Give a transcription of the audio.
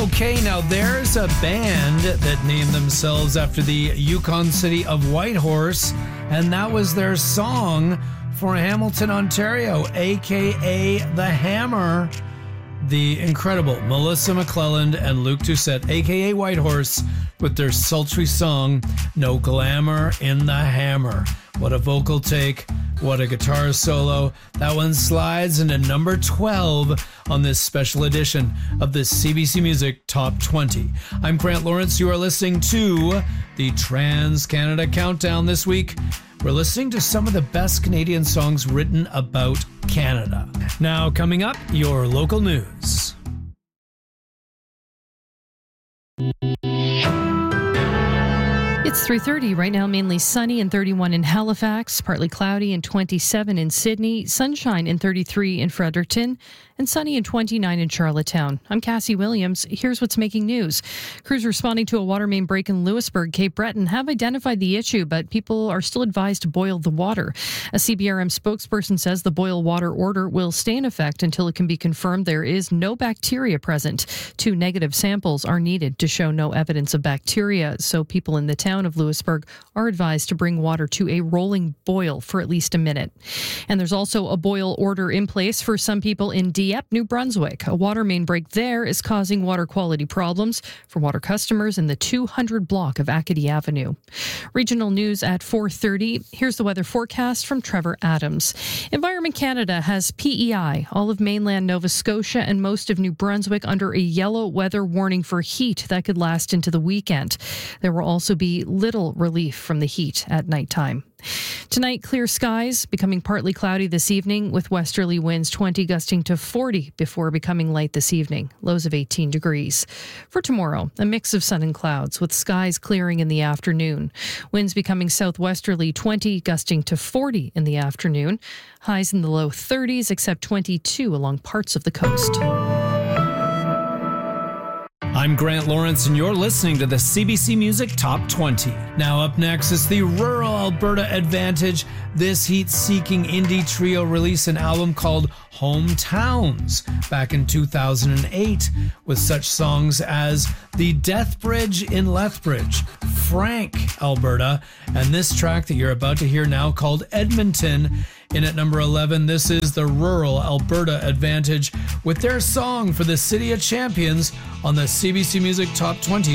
Okay, now there's a band that named themselves after the Yukon city of Whitehorse, and that was their song for Hamilton, Ontario, aka The Hammer. The incredible Melissa McClelland and Luke Doucette, aka Whitehorse, with their sultry song, No Glamour in the Hammer. What a vocal take, what a guitar solo. That one slides into number 12 on this special edition of the CBC Music Top 20. I'm Grant Lawrence. You are listening to the Trans-Canada Countdown this week. We're listening to some of the best Canadian songs written about Canada. Now, coming up, your local news. It's 3:30 right now, mainly sunny and 31 in Halifax, partly cloudy and 27 in Sydney, sunshine and 33 in Fredericton, and sunny and 29 in Charlottetown. I'm Cassie Williams. Here's what's making news. Crews responding to a water main break in Lewisburg, Cape Breton, have identified the issue, but people are still advised to boil the water. A CBRM spokesperson says the boil water order will stay in effect until it can be confirmed there is no bacteria present. 2 negative samples are needed to show no evidence of bacteria, so people in the town of Lewisburg are advised to bring water to a rolling boil for at least a minute. And there's also a boil order in place for some people in Dieppe, New Brunswick. A water main break there is causing water quality problems for water customers in the 200 block of Acadie Avenue. Regional news at 4:30. Here's the weather forecast from Trevor Adams. Environment Canada has PEI, all of mainland Nova Scotia and most of New Brunswick under a yellow weather warning for heat that could last into the weekend. There will also be little relief from the heat at nighttime. Tonight, clear skies, becoming partly cloudy this evening with westerly winds 20 gusting to 40 before becoming light this evening, lows of 18 degrees. For tomorrow, a mix of sun and clouds with skies clearing in the afternoon. Winds becoming southwesterly 20 gusting to 40 in the afternoon. Highs in the low 30s except 22 along parts of the coast. I'm Grant Lawrence, and you're listening to the CBC Music Top 20. Now up next is the Rural Alberta Advantage. This heat-seeking indie trio released an album called Hometowns back in 2008 with such songs as The Death Bridge in Lethbridge, Frank, Alberta, and this track that you're about to hear now called Edmonton. In at number 11, this is the Rural Alberta Advantage with their song for the City of Champions on the CBC Music Top 20